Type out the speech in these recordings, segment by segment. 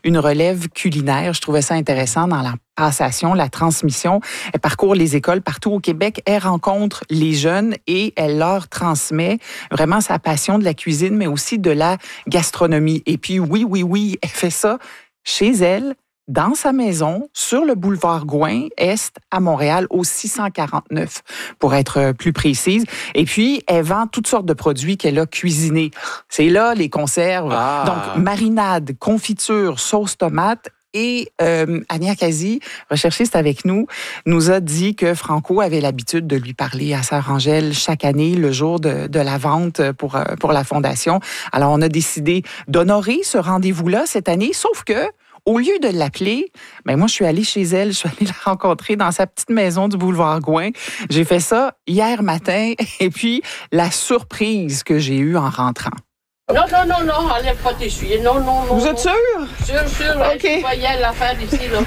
une relève culinaire. Je trouvais ça intéressant dans la passation, la transmission. Elle parcourt les écoles partout au Québec. Elle rencontre les jeunes et elle leur transmet vraiment sa passion de la cuisine, mais aussi de la gastronomie. Et puis, oui, elle fait ça chez elle, dans sa maison, sur le boulevard Gouin, Est, à Montréal, au 649, pour être plus précise. Et puis, elle vend toutes sortes de produits qu'elle a cuisinés. C'est là, les conserves. Donc, marinade, confiture, sauce tomate. Et Ania Kazi, recherchiste avec nous a dit que Franco avait l'habitude de lui parler à Sœur Angèle chaque année, le jour de la vente pour la Fondation. Alors, on a décidé d'honorer ce rendez-vous-là cette année, sauf que au lieu de l'appeler, moi, je suis allée chez elle, je suis allée la rencontrer dans sa petite maison du boulevard Gouin. J'ai fait ça hier matin et puis la surprise que j'ai eue en rentrant. Non, enlève pas tes souliers. Non. Vous êtes sûr? Sûr. OK. Tu voyais l'affaire ici, là.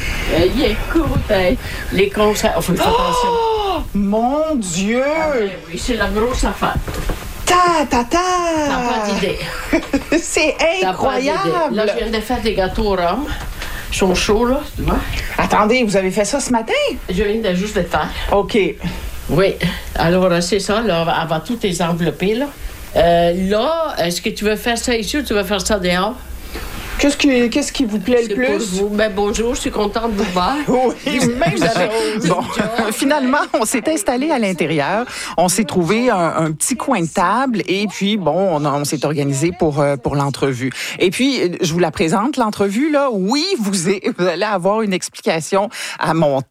Écoute, les concerts. Il faut faire attention. Oh, mon Dieu! Oui, c'est la grosse affaire. T'as pas d'idée. C'est incroyable! Là, je viens de faire des gâteaux au rhum. Ils sont chauds, là, tu vois. Attendez, vous avez fait ça ce matin? Je viens de juste de faire. OK. Oui. Alors, c'est ça, là, elle va tout les envelopper, là. Là, est-ce que tu veux faire ça ici ou tu veux faire ça dehors? Qu'est-ce qui vous plaît le plus? Pour vous. Bonjour, je suis contente de vous voir. Oui, même chose. Bon, finalement, on s'est installé à l'intérieur. On s'est trouvé un petit coin de table et puis, on s'est organisé pour l'entrevue. Et puis, je vous la présente, l'entrevue, là. Oui, vous allez avoir une explication à mon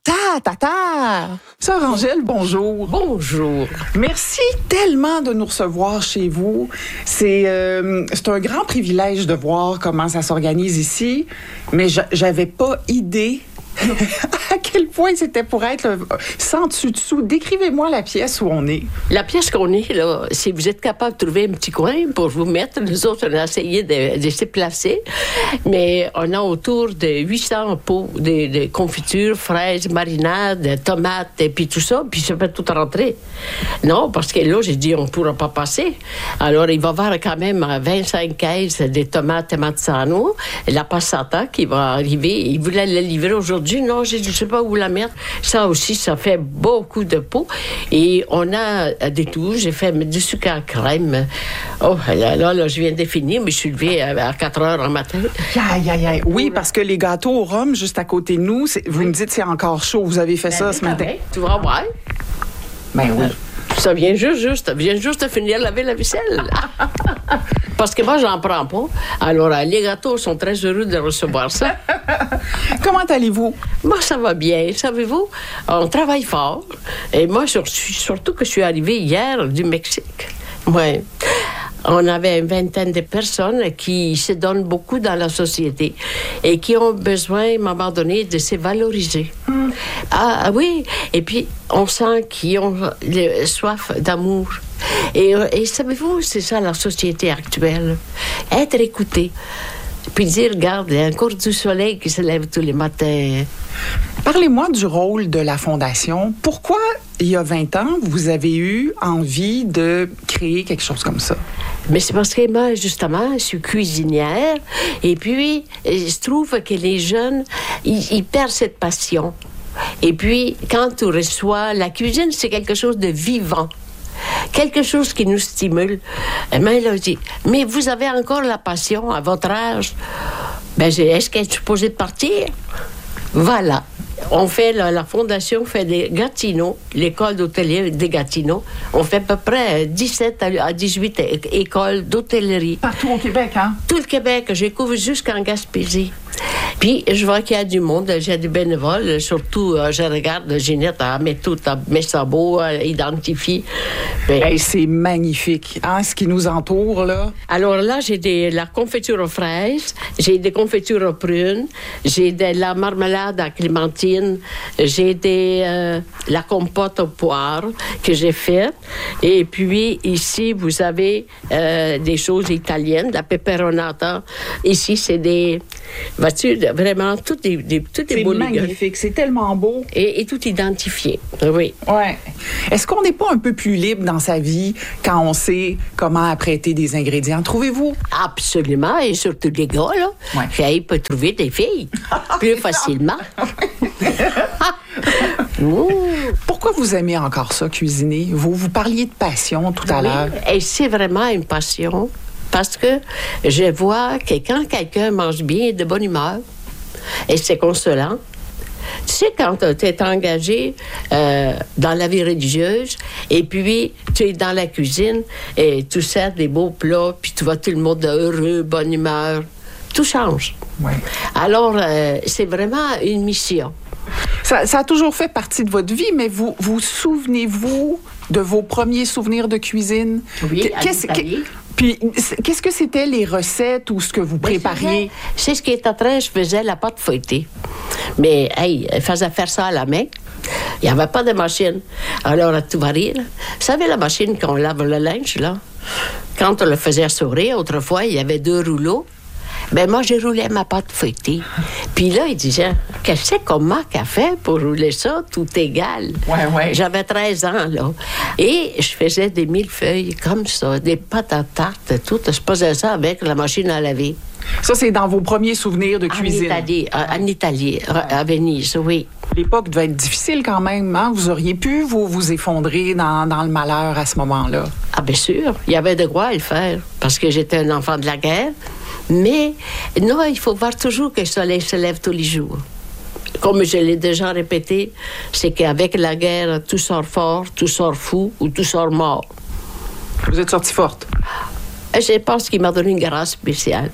Sœur Angèle, bonjour. Bonjour. Merci tellement de nous recevoir chez vous. C'est un grand privilège de voir comment ça s'organise ici, mais j'avais pas idée à quel point c'était pour être sans dessus-dessous. Décrivez-moi la pièce où on est. La pièce qu'on est, là, si vous êtes capable de trouver un petit coin pour vous mettre, nous autres, on a essayé de se placer, mais on a autour de 800 pots de confiture, fraises, marinades, tomates, et puis tout ça, puis ça peut tout rentrer. Non, parce que là, j'ai dit, on ne pourra pas passer. Alors, il va y avoir quand même 25 caisses de tomates Mazzano, la passata qui va arriver. Il voulait la livrer aujourd'hui. Non, je ne sais pas où la mettre. Ça aussi, ça fait beaucoup de pots. Et on a des tout. J'ai fait du sucre à crème. Oh, là, je viens de finir, mais je suis levée à 4 heures en matin. Aïe. Oui, parce que les gâteaux au rhum, juste à côté de nous, vous me dites c'est encore chaud. Vous avez fait ça ce matin. Tu vas voir. Ben oui. Ça vient juste de finir de laver la vaisselle. Parce que moi, j'en prends pas. Alors, les gâteaux sont très heureux de recevoir ça. Comment allez-vous? Moi, ça va bien. Savez-vous, on travaille fort. Et moi, surtout que je suis arrivée hier du Mexique. Ouais. On avait une vingtaine de personnes qui se donnent beaucoup dans la société et qui ont besoin, à un moment donné, de se valoriser. Ah oui, et puis on sent qu'ils ont soif d'amour. Et savez-vous, c'est ça la société actuelle. Être écouté. Puis dire, regarde, il y a encore du soleil qui se lève tous les matins. Parlez-moi du rôle de la Fondation. Pourquoi, il y a 20 ans, vous avez eu envie de créer quelque chose comme ça? Mais c'est parce que moi, justement, je suis cuisinière. Et puis, je trouve que les jeunes, ils perdent cette passion. Et puis, quand tu reçois... La cuisine, c'est quelque chose de vivant. Quelque chose qui nous stimule. Et moi, elle a dit, mais vous avez encore la passion à votre âge. Est-ce qu'elle est supposée de partir? Voilà. On fait, la Fondation fait des Gatineaux, l'école d'hôtellerie des Gatineaux. On fait à peu près 17 à 18 écoles d'hôtellerie. Partout au Québec, hein? Tout le Québec. J'ai couvert jusqu'en Gaspésie. Puis, je vois qu'il y a du monde, j'ai des bénévoles, surtout, je regarde Ginette, elle met tout, elle met ça beau, elle identifie. C'est magnifique, hein, ce qui nous entoure, là. Alors là, j'ai la confiture aux fraises, j'ai des confitures aux prunes, j'ai de la marmelade à clémentine, j'ai la compote aux poires que j'ai faite. Et puis, ici, vous avez des choses italiennes, la peperonata. Ici, c'est des... Vois-tu, vraiment, tout est beau. C'est magnifique, c'est tellement beau. Et tout identifié, oui. Ouais. Est-ce qu'on n'est pas un peu plus libre dans sa vie quand on sait comment apprêter des ingrédients, trouvez-vous? Absolument, et surtout les gars, là. Ouais. Ils peuvent trouver des filles plus facilement. Pourquoi vous aimez encore ça, cuisiner? Vous parliez de passion tout à l'heure. Et c'est vraiment une passion parce que je vois que quand quelqu'un mange bien et de bonne humeur, et c'est consolant. Tu sais, quand tu es engagé dans la vie religieuse et puis tu es dans la cuisine et tu sers des beaux plats puis tu vois tout le monde heureux, bonne humeur, tout change. Ouais. Alors, c'est vraiment une mission. Ça a toujours fait partie de votre vie, mais vous souvenez-vous de vos premiers souvenirs de cuisine? Oui, à l'Italie. Puis, qu'est-ce que c'était les recettes ou ce que vous prépariez? C'est ce qui est en train, je faisais la pâte feuilletée. Mais, elle faisait faire ça à la main. Il n'y avait pas de machine. Alors, à tout varier, vous savez, la machine qu'on lave le linge, là? Quand on le faisait sourire, autrefois, il y avait 2 rouleaux. Ben moi, j'ai roulé ma pâte feuilletée. Puis là, il disait, qu'est-ce qu'on m'a fait pour rouler ça, tout égal? Ouais. J'avais 13 ans, là. Et je faisais des millefeuilles comme ça, des pâtes à tarte, tout. Je faisais ça avec la machine à laver. Ça, c'est dans vos premiers souvenirs de cuisine? En Italie, à Venise, oui. L'époque devait être difficile quand même, hein? Vous auriez pu vous effondrer dans le malheur à ce moment-là? Ah, bien sûr. Il y avait de quoi le faire, parce que j'étais un enfant de la guerre. Mais non, il faut voir toujours que le soleil se lève tous les jours. Comme je l'ai déjà répété, c'est qu'avec la guerre, tout sort fort, tout sort fou ou tout sort mort. Vous êtes sortie forte? Je pense qu'il m'a donné une grâce spéciale.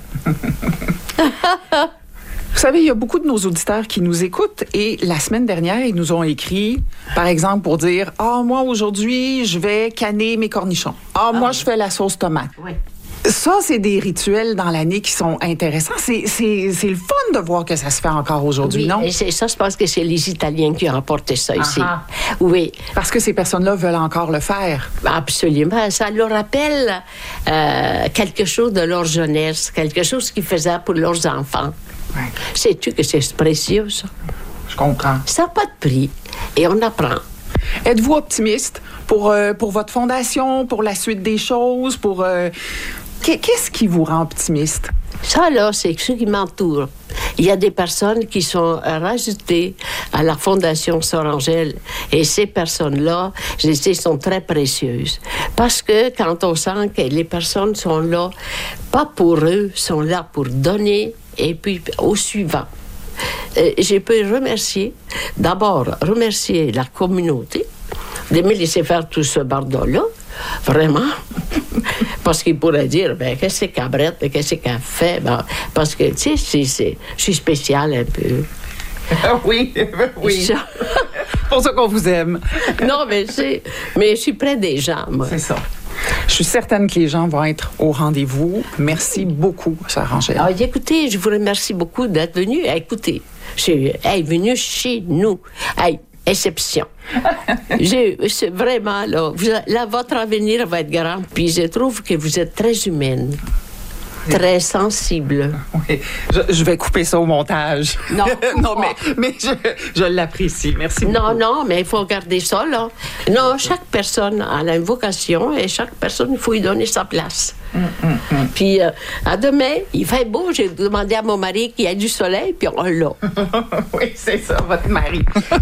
Vous savez, il y a beaucoup de nos auditeurs qui nous écoutent et la semaine dernière, ils nous ont écrit, par exemple, pour dire « Ah, moi, aujourd'hui, je vais canner mes cornichons. Ah, moi, je fais la sauce tomate. Oui. » Ça, c'est des rituels dans l'année qui sont intéressants. C'est le fun de voir que ça se fait encore aujourd'hui, oui, non? Et ça, je pense que c'est les Italiens qui ont apporté ça ici. Oui. Parce que ces personnes-là veulent encore le faire. Absolument. Ça leur rappelle quelque chose de leur jeunesse, quelque chose qu'ils faisaient pour leurs enfants. Ouais. Sais-tu que c'est précieux, ça? Je comprends. Ça n'a pas de prix. Et on apprend. Êtes-vous optimiste pour votre fondation, pour la suite des choses, pour... Qu'est-ce qui vous rend optimiste? Ça, là, c'est ce qui m'entoure. Il y a des personnes qui sont rajoutées à la Fondation Sœur Angèle. Et ces personnes-là, je sais, sont très précieuses. Parce que quand on sent que les personnes sont là, pas pour eux, sont là pour donner, et puis au suivant. Je peux d'abord remercier la communauté de me laisser faire tout ce bordel-là. Vraiment. Parce qu'il pourrait dire, ben, qu'est-ce que Cabrette, qu'est-ce qu'elle fait? Ben, parce que, tu sais, je suis spéciale un peu. Oui. C'est pour ça qu'on vous aime. Non, mais je suis près des gens, moi. C'est ça. Je suis certaine que les gens vont être au rendez-vous. Merci beaucoup, Sœur Angèle. Ah, écoutez, je vous remercie beaucoup d'être venu. Écoutez, venu chez nous. Exception. C'est vraiment, là, votre avenir va être grand. Puis je trouve que vous êtes très humaine. Très sensible. Oui. Je vais couper ça au montage. Non, non mais je l'apprécie. Merci beaucoup. Non, mais il faut garder ça, là. Non, chaque personne a une vocation et chaque personne, il faut lui donner sa place. Puis, à demain, il fait beau. J'ai demandé à mon mari qu'il y ait du soleil, puis on l'a. Oui, c'est ça, votre mari.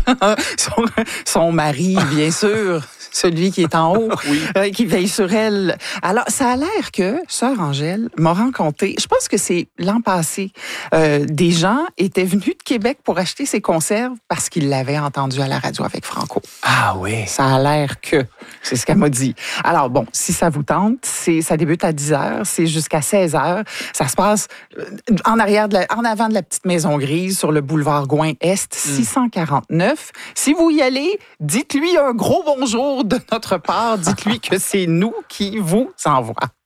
son mari, bien sûr. Celui qui est en haut, qui veille sur elle. Alors, ça a l'air que Sœur Angèle m'a rencontré, je pense que c'est l'an passé, des gens étaient venus de Québec pour acheter ses conserves parce qu'ils l'avaient entendu à la radio avec Franco. Ah oui. Ça a l'air que, c'est ce qu'elle m'a dit. Alors bon, si ça vous tente, ça débute à 10h, c'est jusqu'à 16h. Ça se passe en avant de la petite maison grise sur le boulevard Gouin-Est, 649. Si vous y allez, dites-lui un gros bonjour de notre part. Dites-lui que c'est nous qui vous envoie.